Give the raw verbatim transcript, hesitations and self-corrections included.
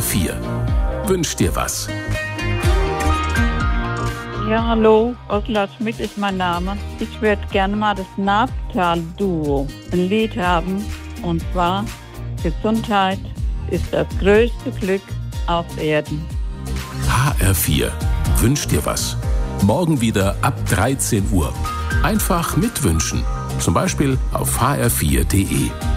vier. Wünsch dir was. Ja, hallo, Ursula Schmidt ist mein Name. Ich würde gerne mal das Nabtal-Duo ein Lied haben. Und zwar, Gesundheit ist das größte Glück auf Erden. H R vier. Wünsch dir was. Morgen wieder ab dreizehn Uhr. Einfach mitwünschen. Zum Beispiel auf h r vier punkt d e.